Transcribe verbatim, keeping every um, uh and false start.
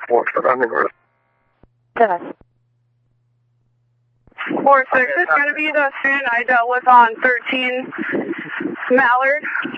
four, surrounding Earth. Yes. four six, it's going to be the student I dealt with on thirteen Mallard.